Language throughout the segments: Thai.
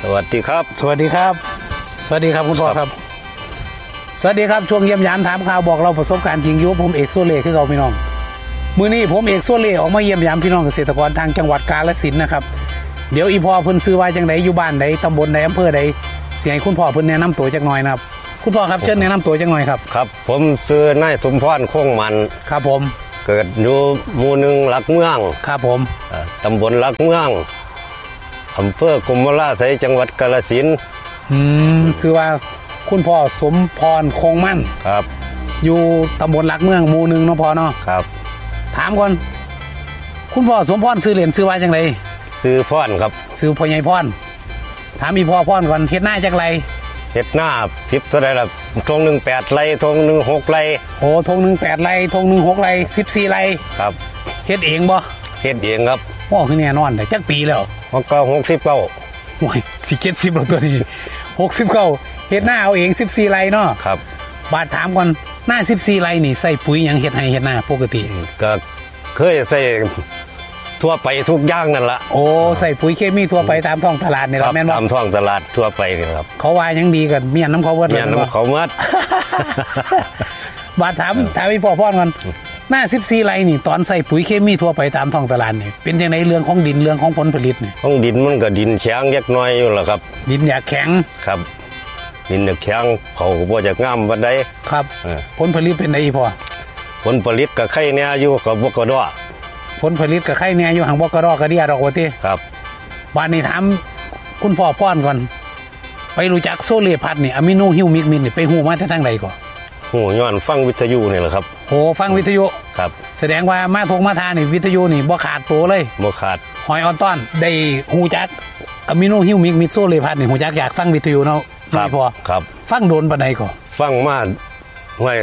วัสดีครับสวัสดีครับสวัสดีครับคุณพ่อครับสวัสดีครับช่วงเยี่ยมยามถามข่าวบอกเราประสบการณ์จริงอยู่ผมเอกโซเล่คือเราพี่น้องมื้อนี้ผมเอกโซเล่ออกมาเยี่ยมยามพี่น้องเกษตรกรทางจังหวัดกาฬสินธุ์นะครับเดี๋ยวอีพ่อเพิ่นซื้อว่าจังไดอยู่บ้านใดตำบลใดอำเภอใดเสียให้คุณพ่อเพิ่นแนะนำตัวจักหน่อยนะครับคุณพ่อครับเชิญแนะนำตัวจักหน่อยครับครับผมซื้อนายสมพรคงมันครับผมเกิดอยู่หมู่1หลักเมืองครับผมตำบลหลักเมืองอำเภอกรมราไสยจังหวัดกาฬสินธุ์ชื่อว่าคุณพ่อสมพรคงมั่นครับอยู่ตำบลหลักเมืองหมู่1เนาะพ่อเนาะครับถามก่อนคุณพ่อสมพรซื้อเหรียญซื้อว่าจังไดซื้อพรครับซื้อพ่อใหญ่พรถามอีพ่อพรก่อนเฮ็ดหน้าจักไรเฮ็ดหน้า10เท่าใดล่ะทง1 8ไร่ทง1 6ไร่โอ้ทง1 8ไร่ทง1 6ไร่14ไร่ครับเฮ็ดเองบ่เฮ็ดเองครับพ่อคือแน่นอนแต่จักปีแล้วมันก็69 โอ้ยสิ70แล้วตัวนี้69เฮ็ดหน้าเอาเอง14ไร่เนาะครับบาดถามก่อนหน้า14ไร่นี่ใส่ปุ๋ยหยังเฮ็ดให้เฮ็ดหน้าปกติก็เคยใส่ทั่วไปทุกอย่างนั่นละโอ้ใส่ปุ๋ยเคมีทั่วไปตามท้องตลาดนี่ล่ะแม่นบ่ตามท้องตลาดทั่วไปนี่ครับเขาว่ายังดีกันเมียนน้ำเขาเบิดเมียนน้ำเขาเบิดบาดถามพี่พ่อก่อนหน้า14ไร่นี่ตอนใส่ปุ๋ยเคมีทั่วไปตามท้องตลาดนี่เป็นจังได๋เรื่องของดินเรื่องของผลผลิตนี่ของดินมันก็ดินแข็งยักน้อยอยู่ล่ะครับดินอยากแข็งครับดินอยากแข็งเขาก็บ่จะงามปานใดครับผลผลิตเป็นไดพ่อผลผลิตก็ไข่แน่อยู่ก็บ่กระดอผลผลิตก็ไข่แน่อยู่หังบ่กระดอกระเดียดอกว่าติครับบ้านนี้ถามคุณพ่อป้อนก่อนไปรู้จักโซเลพัดนี่อะมิโนฮิวมิกมินนี่ไปฮู้มาแต่ทางใดก่อนฮู้ย้อนฟังวิทยุนี่แหละครับโอ้ฟังวิทยุครับแสดงว่ามาทงมาทานี่วิทยุนี่บ่ขาดตัวเลยบ่ขาดหอยออนต้อนได้ฮู้จักอะมิโนฮิวมิกมินโซเลพัดนี่ฮู้จักอยากฟังวิทยุเนาะครับพ่อครับฟังโดนปานใดก่อนฟังมาไว้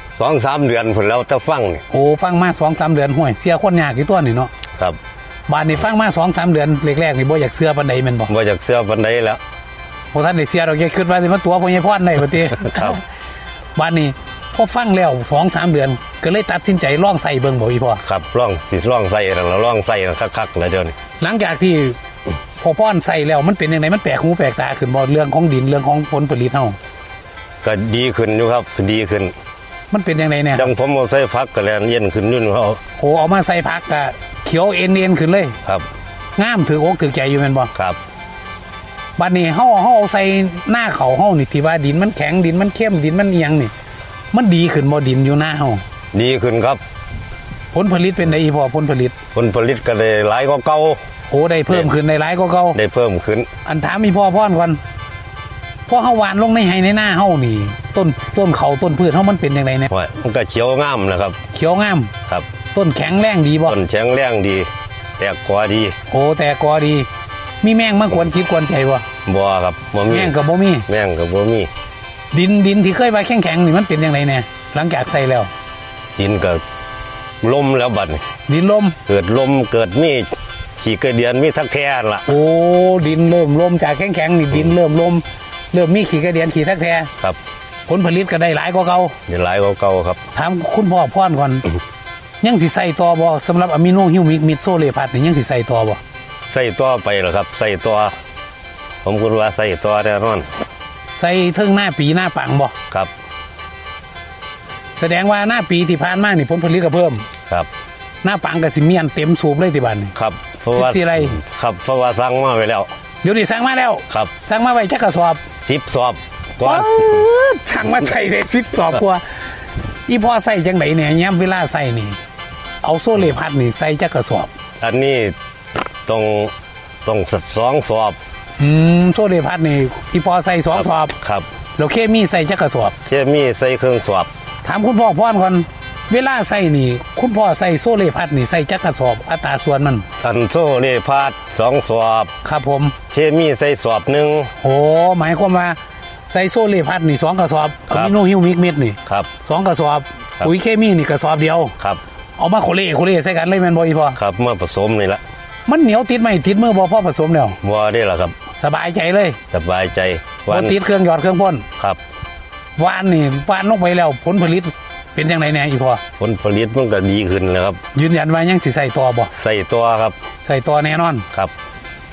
2-3 เดือนพุ่นแล้วถ้าฟังนี่โอ้ฟังมา 2-3 เดือนห้วยเสียคนยากอยู่ตัวนี่เนาะครับบ้านนี่ฟังมา 2-3 เดือนแรกๆนี่บ่อยากเชื่อปานใดแม่นบ่บ่อยากเชื่อปานใดแล้วบ่ทันได้เสียดอกแกคิดว่าสิมาตัวพ่อใหญ่พรได้บ่ติครับบ้านนี้พอฟังแล้ว 2-3 เดือนก็เลยตัดสินใจลองใส่เบิ่งบ่อีพ่อครับลองใส่แล้วลองใส่คักๆแล้วเดี๋ยวนี้หลังจากที่พอพ่อนใส่แล้วมันเป็นจังไดมันแปลกหูแปลกตาขึ้นบ่เรื่องของดินเรื่องของผลผลิตเฮาก็ดีขึ้นอยู่ครับดีขึ้นมันเป็นยังไงเนี่ยจังผมเอาใส่พักก็แลนเย็นขึ้นนู่นเขาโอ้เอามาใส่พักก็เขียวเอ็นขึ้นเลยครับงามถืออกถือใจอยู่แม่นบ่ครับบัดนี้เฮาเอาใส่หน้าเขาเฮานี่ที่ว่าดินมันแข็งดินมันเข้มดินมันเอียงนี่มันดีขึ้นบ่ดินอยู่หน้าเฮาดีขึ้นครับผลผลิตเป็นไดอีพ่อผลผลิตก็ได้หลายกว่าเก่าโอ้ได้เพิ่มขึ้นได้หลายกว่าเก่าได้เพิ่มขึ้นอันถามอีพ่อพ่อนก่อนพอเฮาหวานลงในไห้ในหน้าเฮานี่ต้นเขาต้นพืชเฮามันเป็นจังได๋เนี่ยมันก็เขียวงามนะครับเขียวงามครับต้นแข็งแรงดีบ่ต้นแข็งแรงดีแตกกอดีโอ้แตกกอดีมีแมงมากวนคิดกวนใจบ่บ่ครับบ่มีแมงก็บ่มีดินที่เคยว่าแข็งนี่มันเป็นจังได๋เนี่ยหลังจากใส่แล้วดินก็ลมแล้วบัดนี้ดินลมเกิดมีขี้กระเดียนมีทักแท้ล่ะโอ้ดินเริ่มลมจากแข็งนี่ดินเริ่มลมเริ่มมีขี้กระเดียนขี้ทักแท้ครับผลผลิตก็ได้หลายกว่าเก่าได้หลายกว่าเก่าครับถามคุณพ่อพรก่อนยังสิใส่ต่อบ่สำหรับอะมิโนฮิวมิกมิดโซเลพัดนี่ยังสิใส่ต่อบ่ใส่ต่อไปเหรอครับใส่ต่อผมคิดว่าใส่ต่อแน่นอนใส่ถึงหน้าปีหน้าปังบ่ครับแสดงว่าหน้าปีที่ผ่านมานี่ผลผลิตก็เพิ่มครับหน้าปังก็สิเมียนเต็มสูบเลยที่บ้านนี่ครับเพราะว่าครับเพราะว่าสั่งมาไว้แล้วเดี๋ยวนี้สั่งมาแล้วครับสั่งมาไว้จักกระสอบ 10 สอบกว่าสั่งมาใส่ได้10 สอบกว่าอีพ่อใส่จังได๋เนี่ยยามเวลาใส่นี่เอาโซเลพัดนี่ใส่จักกระสอบอันนี้ต้อง2 สอบโซเลพัดนี่อีพ่อใส่2 สอบครับแล้วเคมีใส่จักกระสอบเคมีใส่เครื่องสอบถามคุณพ่อพรก่อนเวลาใส่นี่คุณพ่อใส่โซเลพัดนี่ใส่จักกระสอบอัตราส่วนมันอันโซเลพัด2 สอบครับผมเคมีใส่สอบ1 โอ้หมายความว่าใส่โซเลพัดนี่2 กระสอบอะมิโนฮิวมิกมิดนี่ครับ 2 กระสอบปุ๋ยเคมีนี่กระสอบเดียวครับเอามาโคเล่ใส่กันเลยแม่นบ่อีพ่อครับมาผสมนี่ละมันเหนียวติดไหมติดมือบ่พอผสมแล้วบ่ได้ล่ะครับสบายใจเลยสบายใจบ่ติดเครื่องหยอดเครื่องพ่นครับหวานลงไปแล้วผลผลิตเป็นจังไดแน่อีพ่อผลผลิตมันก็ดีขึ้นแล้วครับยืนยันว่ายังสิใส่ต่อบ่ใส่ต่อครับใส่ต่อแน่นอนครับ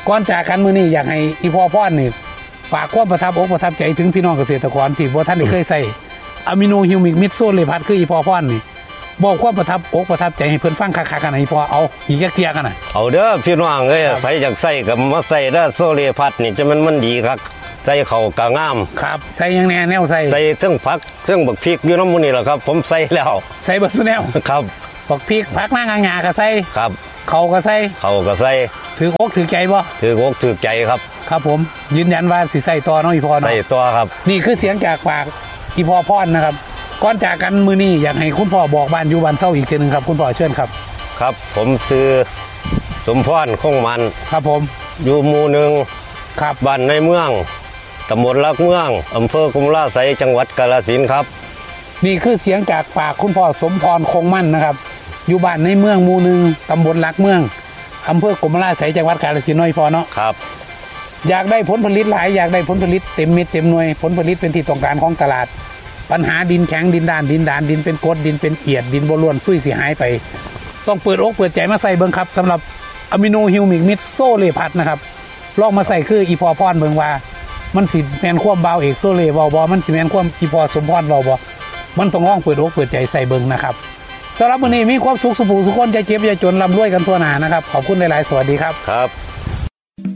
ก่อนจากกันมื้อนี้อยากให้อีพ่อพ่อนนี่ฝากความประทับอกประทับใจถึงพี่น้องเกษตรกรที่บ่ท่านได้เคยใส่อะมิโนฮิวมิกมิดโซเลพัดคืออีพ่อพ่อนนี่บอกความประทับอกประทับใจให้เพิ่นฟังคักๆกันให้พ่อเอาอีกจักเที่ยกันน่ะเอาเด้อพี่น้องเอ้ยไผอยากใส่ก็มาใส่เด้อโซเลพัดนี่จะมันดีครับใส่เข้าก็งามครับใส่หยังแน่แนวใส่ใส่เทั้งผักเทั้งบักพริกอยู่น้ำมูนี่แหละครับ ผมใส่แล้วใส่เบิดซุแนวครับบักพริกผักนางงาก็ใส่ครับเขาก็ใส่เขาก็ใส่ถืออกถือใจบ่ถืออกถือใจครับครับผมยืนยันว่าสิใส่ต่อเนาะอีพ่อเนาะใส่ตัวครับนี่คือเสียงจากปากอีพ่อพ่อนนะครับก่อนจากกันมื้อนี้อยากให้คุณพ่อบอกบ้านอยู่บ้านเศร้าอีกทีหนึงครับคุณพ่อเชิญครับครับ ผมซื้อสมพรคงมันครับผมอยู่หมู่หนึ่งครับบ้านในเมืองตำบลลักเมืองอำเภอกุมลาไสยจังหวัดกาฬสินธุ์ครับนี่คือเสียงจากปากคุณพ่อสมพรคงมั่นนะครับอยู่บ้านในเมืองหมู่หนึ่งตำบลลักเมืองอำเภอกรมราชไสยจังหวัดกาฬสินธุ์น้อยพอเนาะครับอยากได้ผลผลิตหลายอยากได้ผลผลิตเต็มเม็ดเต็มหน่วยผลผลิตเป็นที่ต้องการของตลาด ปัญหาดินแข็งดินด้านดินเป็นกรดดินเป็นเอียดดินบล้วนซุยเสียหายไป ต้องเปิดอกเปิดใจมาใส่เบิ่งครับสำหรับอะมิโนฮิวมิกมิดโซเลพัดนะครับลองมาใส่คืออีพอพรเบิ่งว่ามันสิแมนความเบาเอกโซเลเบาบอมันสิแมนความอีพอสมพรเบาบอมันต้องลองเปิดอกเปิดใจใส่เบิ่งนะครับสำหรับวันนี้มีความสุขสุขสุขคนจะเจ็บจะจนร่ำรวยกันทั่วหน้านะครับขอบคุณหลายๆสวัสดีครับครับ